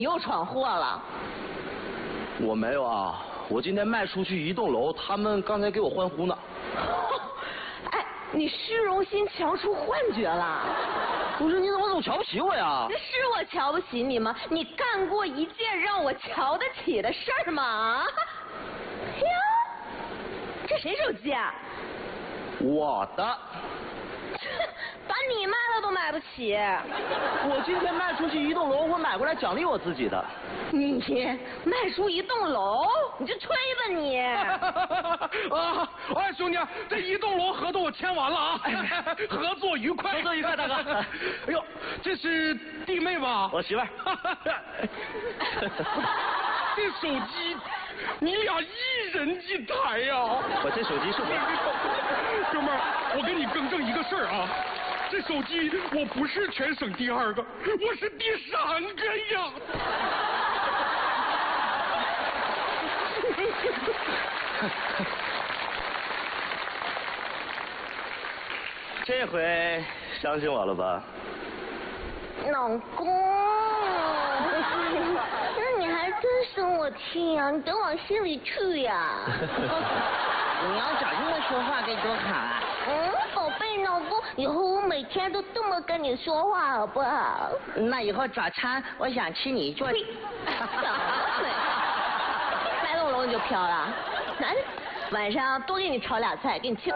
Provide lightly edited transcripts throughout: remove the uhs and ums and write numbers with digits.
又闯祸了。 我没有啊，我今天卖出去一栋楼，他们刚才给我欢呼呢。 哎，你虚荣心瞧出幻觉了？ 不是，你怎么总瞧不起我呀？ 那是我瞧不起你吗？你干过一件让我瞧得起的事儿吗？呀，这谁手机啊？ 我的。 把你卖了都买不起。 我今天卖出去一栋楼，我买过来奖励我自己的。 你卖出一栋楼，你就吹吧你！ 啊，哎，兄弟，这一栋楼合同我签完了啊，合作愉快， 合作愉快，大哥。 哎呦，这是弟妹吧？ 我媳妇儿。 这手机，你俩一人一台呀！ 我这手机是我。 哥们儿，我跟你更正一个事儿啊。这手机我不是全省第2个，我是第3个呀！ 这回相信我了吧？ 老公，那你还真生我气呀？你等往心里去呀！ 你要找这么说话该多好啊！ 宝贝老公，以后我每天都这么跟你说话，好不好？ 那以后早餐我想吃你做。卖栋楼你就飘了？来，晚上多给你炒俩菜，给你庆。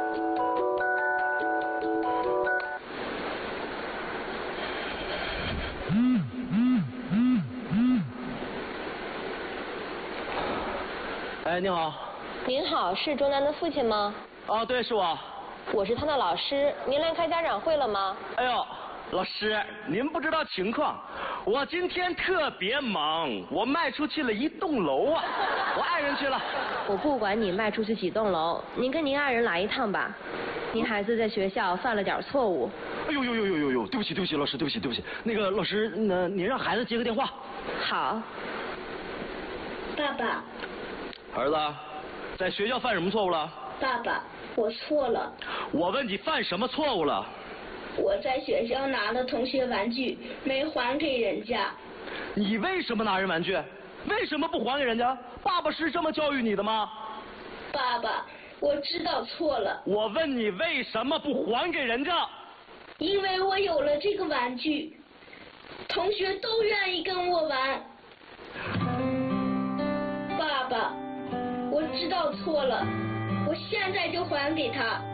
哎，你好。 您好，是卓楠的父亲吗？ 哦，对，是我。 我是他的老师，您来开家长会了吗？ 哎呦，老师，您不知道情况，我今天特别忙，我卖出去了一栋楼啊，我爱人去了。 我不管你卖出去几栋楼，您跟您爱人来一趟吧。您孩子在学校犯了点错误。 哎呦呦呦呦呦呦，对不起，老师，对不起。那个老师，你让孩子接个电话。 好。 爸爸。 儿子，在学校犯什么错误了？ 爸爸，我错了。 我问你犯什么错误了？ 我在学校拿了同学玩具，没还给人家。 你为什么拿人玩具？为什么不还给人家？爸爸是这么教育你的吗？ 爸爸，我知道错了。 我问你为什么不还给人家？ 因为我有了这个玩具，同学都愿意跟我玩。爸爸，我知道错了，我现在就还给他。